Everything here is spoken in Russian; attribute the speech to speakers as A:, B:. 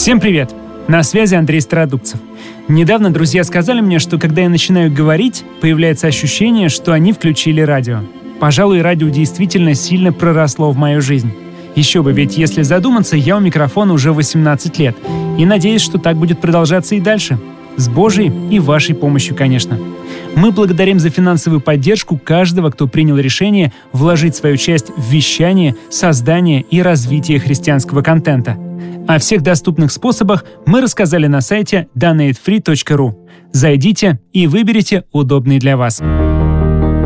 A: Всем привет! На связи Андрей Стародубцев. Недавно друзья сказали мне, что когда я начинаю говорить, появляется ощущение, что они включили радио. Пожалуй, радио действительно сильно проросло в мою жизнь. Еще бы, ведь если задуматься, я у микрофона уже 18 лет. И надеюсь, что так будет продолжаться и дальше. С Божьей и вашей помощью, конечно. Мы благодарим за финансовую поддержку каждого, кто принял решение вложить свою часть в вещание, создание и развитие христианского контента. О всех доступных способах мы рассказали на сайте donateFree.ru. Зайдите и выберите удобный для вас.